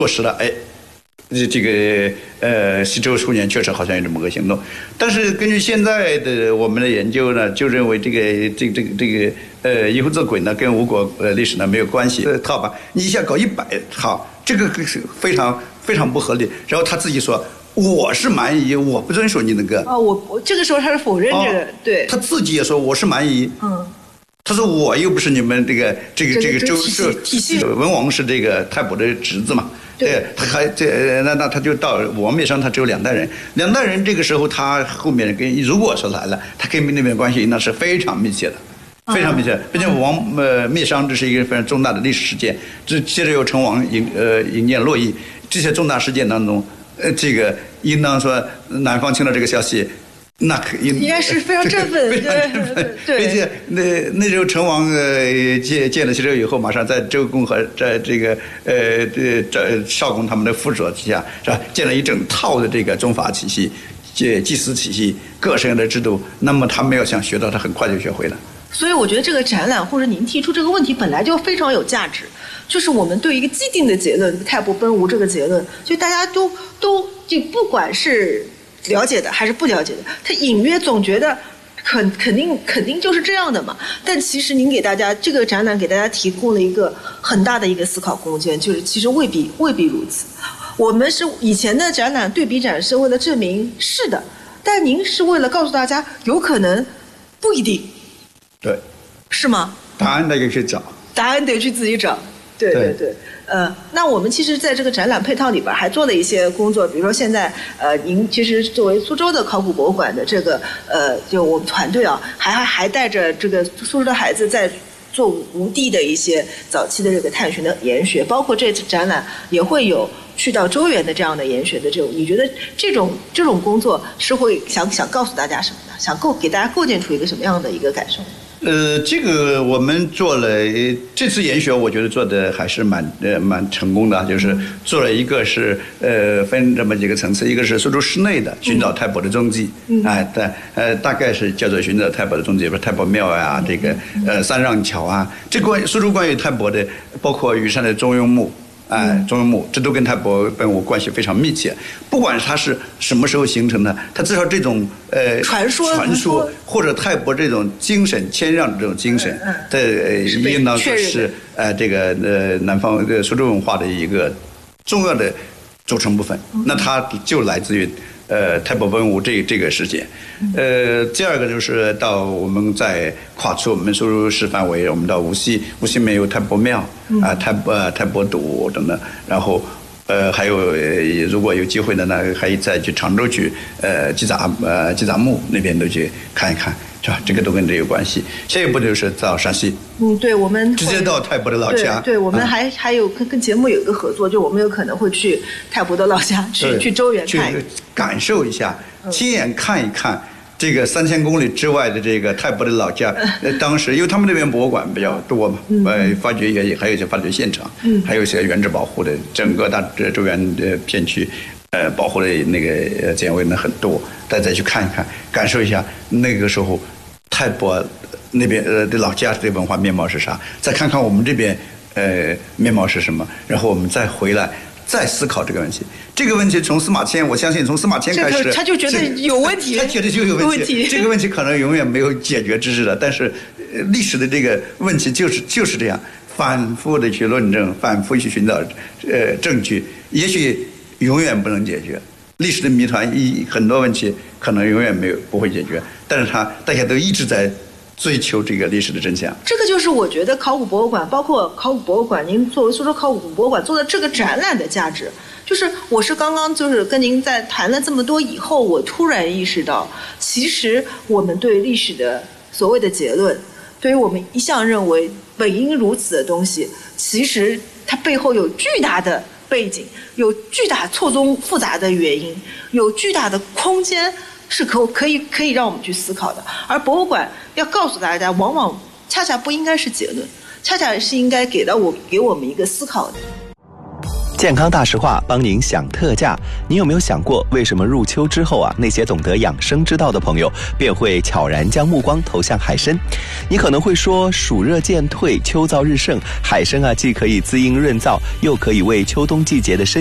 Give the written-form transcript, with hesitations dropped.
落实了，哎，这个西周初年确实好像有这么个行动，但是根据现在的我们的研究呢，就认为这个以后这轨呢跟吴国历史呢没有关系，套吧，你一下搞100套，这个是非常非常不合理。然后他自己说我是蛮夷，我不遵守你那个。 我这个时候他是否认这个，对， 他自己也说我是蛮夷，他说我又不是你们这个周体系文王是这个太伯的侄子嘛。对，他还那他就到王灭商，他只有2代人，2代人这个时候他后面如果说来了，他跟那边关系那是非常密切的，非常密切。并且王灭商这是一个非常重大的历史事件，这接着又成王迎建洛邑，这些重大事件当中，这个应当说南方听到这个消息。那应该是非常振奋， 非常振奋。并且那时候成王建了西周以后，马上在周公和在这个少公他们的辅佐之下，是吧？建了一整套的这个宗法体系、祭祀体系、各式各样的制度。那么他们要想学到，他很快就学会了。 所以我觉得这个展览或者您提出这个问题本来就非常有价值，就是我们对一个既定的结论，太伯奔吴这个结论，就大家都就不管是了解的还是不了解的，他隐约总觉得肯定就是这样的嘛。但其实您给大家这个展览给大家提供了一个很大的一个思考空间，就是其实未必如此。我们是以前的展览对比展是为了证明是的，但您是为了告诉大家有可能不一定， 对， 是吗？ 答案得去找， 答案得去自己找。对。那我们其实在这个展览配套里边还做了一些工作，比如说现在您其实作为苏州的考古博物馆的这个就我们团队啊，还带着这个苏州的孩子在做吴地的一些早期的这个探寻的研学，包括这次展览也会有去到周原的这样的研学的这种。你觉得这种工作是会想告诉大家什么呢？想给大家构建出一个什么样的一个感受？ 这个我们做了这次研学，我觉得做的还是蛮成功的，就是做了一个是分这么几个层次，一个是苏州市内的寻找太伯的踪迹，大概是叫做寻找太伯的踪迹，比如太伯庙啊，这个三让桥啊，这苏州关于太伯的，包括虞山的中庸墓。中庸墓，这都跟太伯奔吴关系非常密切。不管它是什么时候形成的，它至少这种传说或者太伯这种精神谦让的这种精神，应当说是这个南方苏州文化的一个重要的组成部分。那它就来自于太伯奔吴这个事件。第二个就是到我们在跨出我们苏州市范围，我们到无锡面有太伯庙太伯堵等等，然后还有如果有机会的呢，还再去常州去鸡杂墓那边都去看一看，是吧？这个都跟这有关系。下一步就是到山西， 对，我们直接到太伯的老家。 对，我们还有跟节目有一个合作，就我们有可能会去太伯的老家，去周原看， 去感受一下，亲眼看一看这个3000公里之外的这个太伯的老家。当时因为他们那边博物馆比较多嘛，发掘也还有一些发掘现场，还有一些原址保护的，整个大周原的片区。保护的那个简位呢很多，大家再去看一看，感受一下那个时候太伯那边的老家的文化面貌是啥，再看看我们这边面貌是什么，然后我们再回来再思考这个问题。这个问题从司马迁，我相信从司马迁开始， 他就觉得有问题， 他觉得就有问题。这个问题可能永远没有解决之日的，但是历史的这个问题就是这样，反复的去论证，反复去寻找证据，也许永远不能解决历史的谜团，很多问题可能永远不会解决，但是大家都一直在追求这个历史的真相。 这个就是我觉得考古博物馆，包括考古博物馆，您作为苏州考古博物馆做的这个展览的价值。就是我是刚刚就是跟您在谈了这么多以后，我突然意识到，其实我们对历史的所谓的结论，对于我们一向认为本应如此的东西，其实它背后有巨大的背景，有巨大错综复杂的原因，有巨大的空间是可以让我们去思考的。而博物馆要告诉大家，往往恰恰不应该是结论，恰恰是应该给我们一个思考的。 健康大实话帮您享特价。你有没有想过，为什么入秋之后那些懂得养生之道的朋友便会悄然将目光投向海参？你可能会说，暑热渐退，秋燥日盛，海参既可以滋阴润燥，又可以为秋冬季节的身